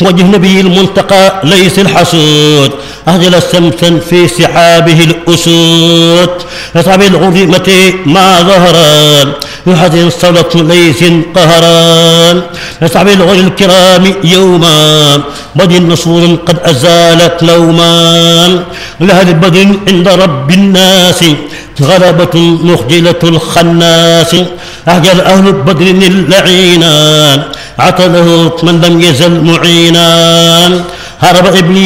وجه نبي المنتقى ليس الحسود أهجل سمسا في سحابه الأسود يصعب الغريمة ما ظهران يحزن صولة ليس قهران يصعب الغر الكرام يوما بدر نصور قد أزالت لوما لهذا بدر عند رب الناس غلبة مخجلة الخناس أهجل أهل بدر اللعينان عتله من لم يزل معينا هرب إبليس